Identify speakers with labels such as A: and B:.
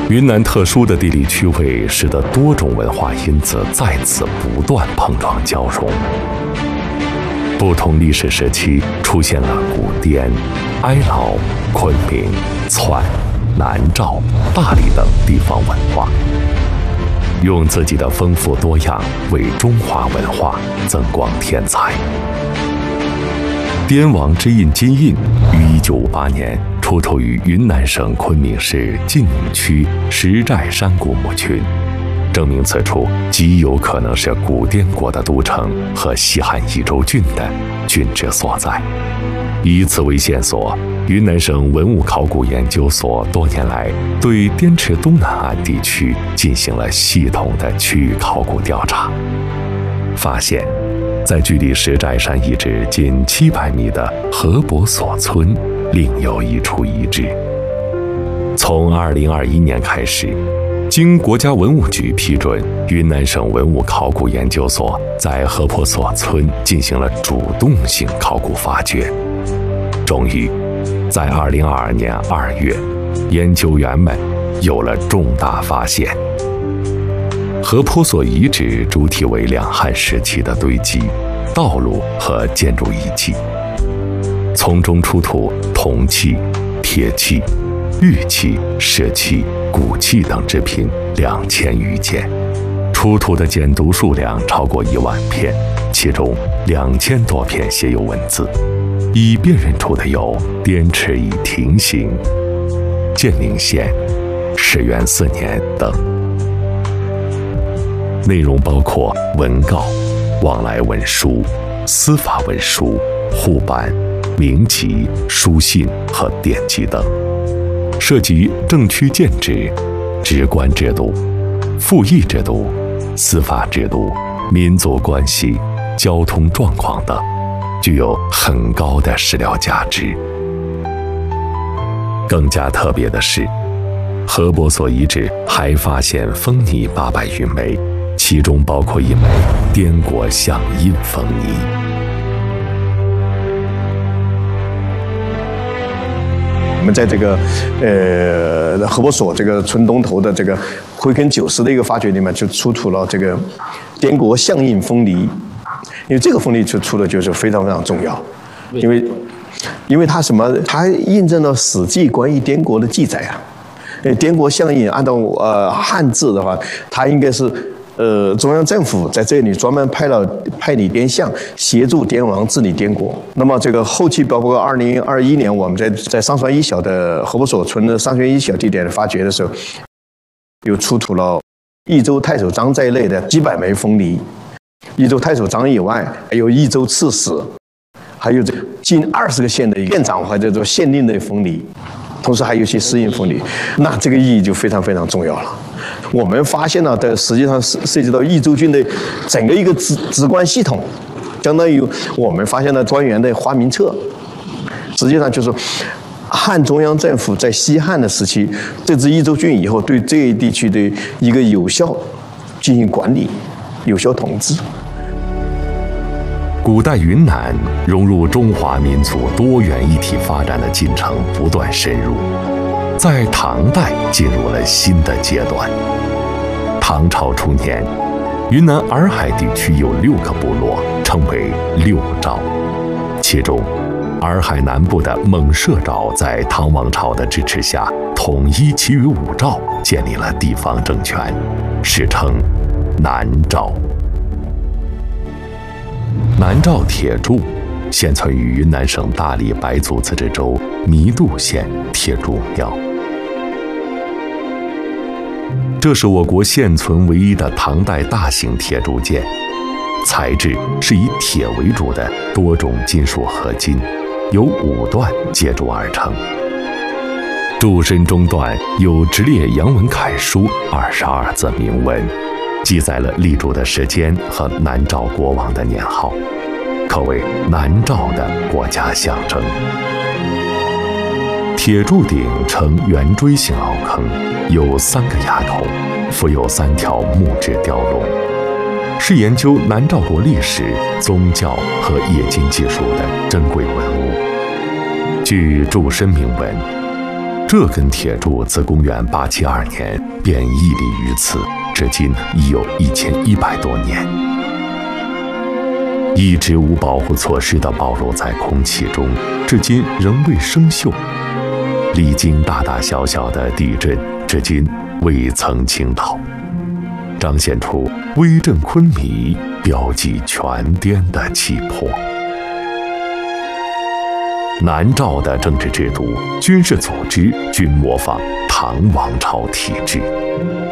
A: 云南特殊的地理区位，使得多种文化因子在此不断碰撞交融。不同历史时期出现了古滇、哀牢、昆明、湍、南诏、大理等地方文化，用自己的丰富多样为中华文化增光添彩。滇王之印金印于1958年出土于云南省昆明市晋宁区石寨山古墓群，证明此处极有可能是古滇国的都城和西汉益州郡的郡治所在。以此为线索，云南省文物考古研究所多年来对滇池东南岸地区进行了系统的区域考古调查，发现在距离石寨山遗址仅700米的河伯所村另有一处遗址。从2021年开始，经国家文物局批准，云南省文物考古研究所在河伯所村进行了主动性考古发掘。终于在2022年2月，研究员们有了重大发现。河坡所遗址主体为两汉时期的堆积、道路和建筑遗迹，从中出土铜器、铁器、玉器、石器、骨器等制品2000余件，出土的简牍数量超过1万片，其中2000多片写有文字，已辨认出的有滇池以亭行、建宁县、始元4年等。内容包括文告、往来文书、司法文书、户版、名籍、书信和典籍等，涉及政区建制、职官制度、赋役制度、司法制度、民族关系、交通状况等，具有很高的史料价值。更加特别的是，河伯所遗址还发现封泥800余枚，其中包括一枚滇国象印封泥。
B: 我们在这个河伯所这个村东头的这个灰坑90的一个发掘里面，就出土了这个滇国象印封泥。因为这个封泥出的就是非常非常重要，因为它什么？它印证了《史记》关于滇国的记载啊。滇国象印按照汉字的话，它应该是中央政府在这里专门派拟滇相协助滇王治理滇国。那么这个后期包括2021年我们在上川一小的河伯所村的上川一小地点的发掘的时候，又出土了益州太守张在内的几百枚封泥。益州太守张以外，还有益州刺史，还有这近20个县的县长或者说县令的封泥，同时还有一些私印封泥，那这个意义就非常非常重要了。我们发现了的实际上涉及到益州郡的整个一个职官系统，相当于我们发现了官员的花名册，实际上就是汉中央政府在西汉的时期这支益州郡以后，对这一地区的一个有效进行管理、有效统治。
A: 古代云南融入中华民族多元一体发展的进程不断深入，在唐代进入了新的阶段。唐朝初年，云南洱海地区有6个部落，称为6赵，其中洱海南部的蒙社赵在唐王朝的支持下，统一其余5赵，建立了地方政权，史称南诏。南诏铁柱现存于云南省大理白族自治州弥渡县铁柱庙，这是我国现存唯一的唐代大型铁铸件，材质是以铁为主的多种金属合金，由5段接铸而成。柱身中段有直列阳文楷书22字铭文，记载了立柱的时间和南诏国王的年号，可谓南诏的国家象征。铁柱顶呈圆锥形凹坑，有3个牙孔，附有3条木质雕龙，是研究南诏国历史、宗教和冶金技术的珍贵文物。据柱身铭文， 这根铁柱自公元872年便屹立于此，至今已有1100多年，一直无保护措施地暴露在空气中，至今仍未生锈。历经大大小小的地震，至今未曾倾倒，彰显出威震昆米、标记全滇的气魄。南诏的政治制度、军事组织均模仿唐王朝体制。